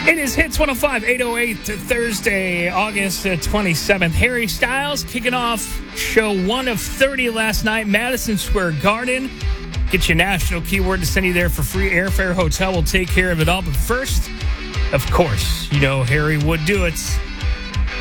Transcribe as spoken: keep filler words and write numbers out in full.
It is Hits one oh five, eight oh eight, Thursday, August twenty-seventh. Harry Styles kicking off show one of thirty last night, Madison Square Garden. Get your national keyword to send you there for free airfare. Hotel will take care of it all. But first, of course, you know Harry would do it.